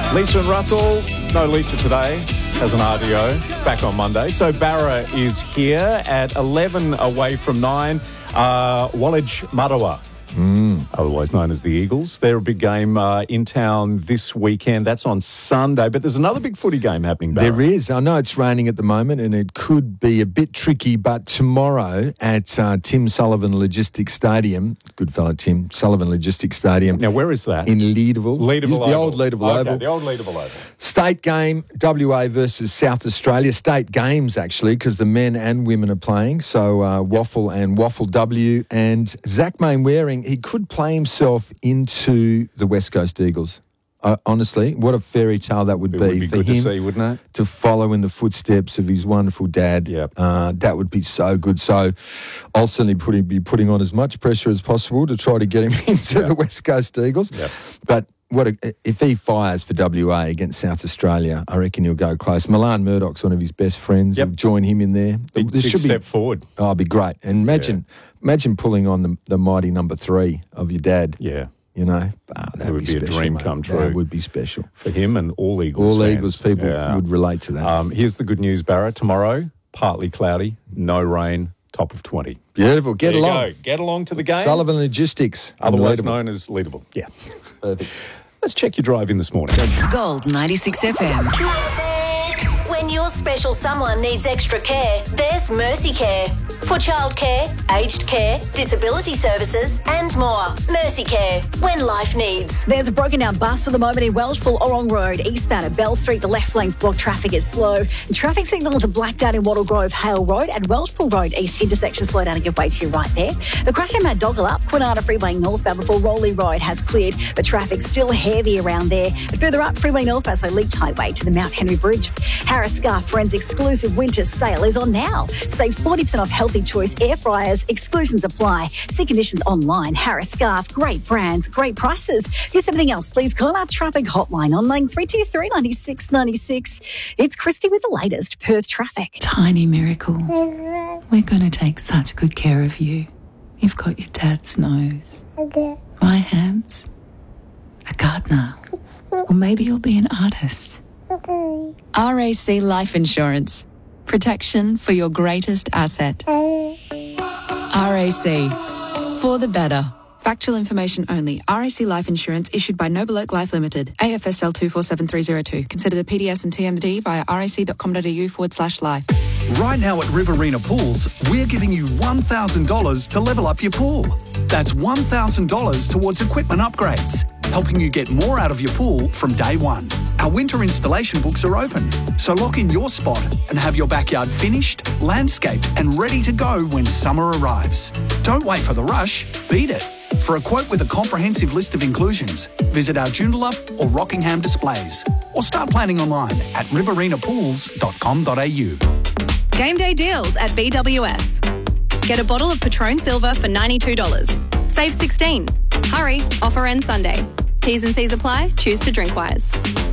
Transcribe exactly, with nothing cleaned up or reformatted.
Lisa and Russell. No Lisa today. Has an R D O. Back on Monday. So Barra is here at eleven away from nine. Uh, Woolwich Marawa. Mm. Otherwise known as the Eagles. They're a big game uh, in town this weekend. That's on Sunday. But there's another big footy game happening, Barra. There is. I know it's raining at the moment and it could be a bit tricky, but tomorrow at uh, Tim Sullivan Logistics Stadium, good fella Tim, Sullivan Logistics Stadium. Now, where is that? In Leederville. Leederville The Oval. old Leederville okay, Oval. the old Leederville Oval. State game, W A versus South Australia. State games, actually, because the men and women are playing. So uh, Waffle and Waffle W. And Zach Mainwaring, he could play himself into the West Coast Eagles. Uh, honestly, what a fairy tale that would It be, would be for good him to see, wouldn't it? to follow in the footsteps of his wonderful dad. Yep. Uh, that would be so good. So I'll certainly put, be putting on as much pressure as possible to try to get him into Yep. the West Coast Eagles. Yep. But what a, if he fires for W A against South Australia, I reckon he'll go close. Milan Murdoch's one of his best friends. Yep. He'll join him in there. Big, there big should step be, forward. Oh, it'd be great. And imagine, imagine pulling on the, the mighty number three of your dad. Yeah. You know, oh, that would be a special, dream mate. come true. That would be special. For him and all Eagles All fans. Eagles people Yeah. would relate to that. Um, here's the good news, Barra. Tomorrow, partly cloudy, no rain, top of twenty. Beautiful. Get there along. You go. Get along to the game. Sullivan Logistics. Otherwise Leederville. known as Leederville. Yeah. Perfect. Let's check your drive in this morning. Gold ninety-six F M. When your special someone needs extra care, there's Mercy Care. For childcare, aged care, disability services and more. Mercy Care, when life needs. There's a broken down bus for the moment in Welshpool Orong Road, eastbound at Bell Street. The left lane's blocked, traffic is slow. And traffic signals are blacked out in Wattle Grove, Hale Road and Welshpool Road East intersection. Slow down and give way to you right there. The crash in Mad Doggle up, Quinata Freeway northbound before Rowley Road has cleared. The traffic's still heavy around there. And further up, Freeway northbound, so Leach Highway to the Mount Henry Bridge. Harris Scarf Friends exclusive winter sale is on now. Save forty percent off healthy choice air fryers. Exclusions apply. See conditions online. Harris Scarf, great brands, great prices. Here's something else. Please call our traffic hotline on nine three two three, nine six nine six. It's Christy with the latest Perth traffic. Tiny miracle. We're going to take such good care of you. You've got your dad's nose. My hands. A gardener. Or maybe you'll be an artist. R A C Life Insurance. Protection for your greatest asset. R A C. For the better. Factual information only. R A C Life Insurance issued by Noble Oak Life Limited. A F S L two four seven three zero two. Consider the P D S and T M D via rac.com.au forward slash life. Right now at Riverina Pools, we're giving you one thousand dollars to level up your pool. That's one thousand dollars towards equipment upgrades, helping you get more out of your pool from day one. Our winter installation books are open, so lock in your spot and have your backyard finished, landscaped and ready to go when summer arrives. Don't wait for the rush, beat it. For a quote with a comprehensive list of inclusions, visit our Joondalup or Rockingham displays or start planning online at riverina pools dot com dot a u. Game day deals at B W S. Get a bottle of Patron Silver for ninety-two dollars. Save sixteen. Hurry, offer ends Sunday. T's and C's apply. Choose to drink wise.